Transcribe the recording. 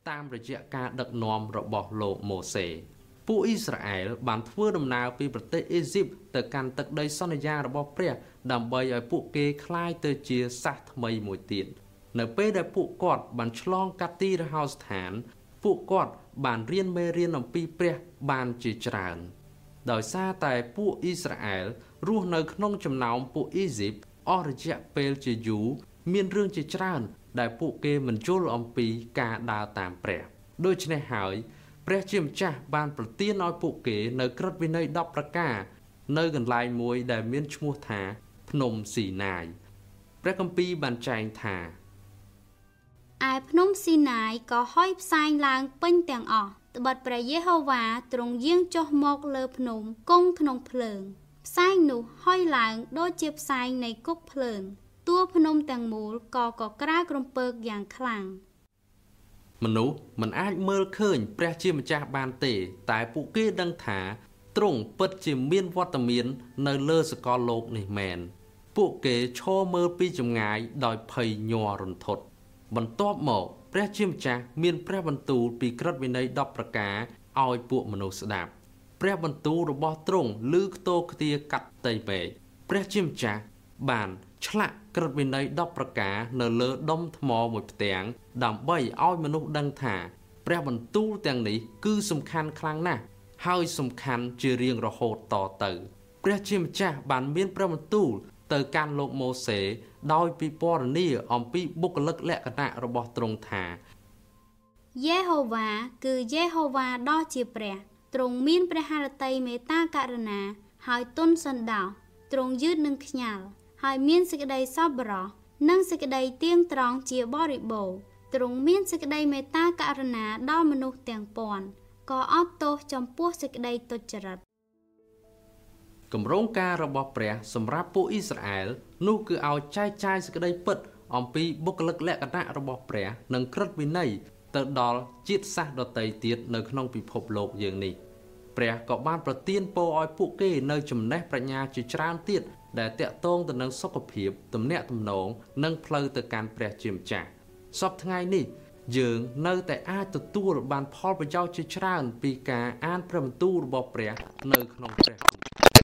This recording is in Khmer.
តាមរយៈការដឹកនាំរបស់លោកម៉ូសេពួកអ៊ីស្រាអែលបានធ្វើដំណើរពីប្រទេសអេស៊ីបទៅកាន់ទឹកដីសន្យារបស់ព្រះដើម្បីឲ្យពួកគេคล้ายទៅជាសាសថ្មីមួយទៀតនៅពេលដែលពួកគាត់បានឆ្លងកាត់ទីរហោស្ថានពួកគាត់បានរៀនមេរៀនអំពីព្រះបានជាច្រើនដោយសារតែពួកអ៊ីស្រាអែលរស់នៅក្នុងចំណោមពួកអ៊ីស៊ីបអស់រយៈពេលជាយូរមានរឿងជាច្រើនដែលពួកគេមិនយល់អំពីការដើរតាមព្រះដូច្នេះហើយព្រះជាម្ចាស់បានប្រទានឲ្យពួកគេនៅក្រឹត្យវិន័យ10ប្រការនៅកន្លែងមួយដែលមានឈ្មោះថាភ្នំស៊ីណាយព្រះគម្ពីរបានចែងថាឯភ្នំស៊ីណាយក៏ហុយផ្សែងឡើងពេញទាំងអស់ត្បិតព្រះយេហូវ៉ាទ្រង់យាងចុះមកលើភ្នំគង់ក្នុងភ្លើងផ្សែងនោះហុយឡើងដូចជាផ្សែងនៃគុកភ្លើងតួភ្នំទាំងមូលក៏កក្រើករំពើកយ៉ាងខ្លាំងមនុស្សមិនអាចមើលឃើញព្រះជាម្ចាស់បានទេតែពួកគេដឹងថាទ្រង់ពិតជាមានវត្តមាននៅលើសកលលោកនេះមែនពួកគេឈរមើលពីចម្ងាយដោយភ័យញ័ររន្ធត់បន្ទាប់មកព្រះជាម្ចាស់មានព្រះបន្ទូលពីក្រឹត្យវិន័យ10ប្រការឲ្យពួកមនុស្សស្ដាប់ព្រះបន្ទូលរបស់ទ្រង់ឮខ្ទរខ្ទាកាត់ផ្ទៃមេឃព្រះជាម្ចាស់បានឆ្លាក់ក្រឹត្យវិន័យ10ប្រការនៅលើដុំថ្មមួយផ្ទាំងដើម្បីឲ្យមនុស្សដឹងថាព្រះបន្ទូលទាំងនេះគឺសំខាន់ខ្លាំងណាស់ហើយសំខាន់ជារៀងរហូតតទៅព្រះជាម្ចាស់បានមានព្រះបន្ទូលទៅកាន់លោកម៉ូសេដោយពិពណ៌នាអំពីបុគ្គលិកលក្ខណៈរបស់ទ្រង់ថាយេហូវ៉ាគឺយេហូវ៉ាដ៏ជាព្រះទ្រង់មានព្រះハរតីមេត្តាករុណាហើយទន់សន្តោសទ្រង់យឺតនឹងខ្ញាល់ហើយមានសេចក្តីសប្បុរសនិងសេចក្តីទៀងត្រង់ជាបរិបូរណ៍ទ្រង់មានសេចក្តីមេត្តាករុណាដល់មនុស្សទាំងពាន់ក៏អត់ទោសចំពោះសេចក្តីទុច្ចរិតគម្រោងការរបស់ព្រះសម្រាប់ពួកអ៊ីស្រាអែលនោះគឺឲ្យចែកចាយសេចក្តីពិតអំពីបុគ្គលិកលក្ខណៈរបស់ព្រះនិងក្រឹត្យវិន័យទៅដល់ជាតិសាសន៍ដទៃទៀតនៅក្នុងពិភពលោកយើងនេះព្រះក៏បានប្រទានពរឲ្យពួកគេនៅចំណេះប្រាជ្ញាជាច្រើនទៀតដែលតាក់ទងទៅនឹងសុខភាពទំនាក់ទំនងនិងផ្លូវទៅកាន់ព្រះជាម្ចាស់សពថ្ងៃនេះយើងនៅតែអាចទទួលបានផលប្រយោជន៍ជាច្រើនពីការអានព្រះបន្ទូលរបស់ព្រះនៅក្នុងព្រះគម្ពីរ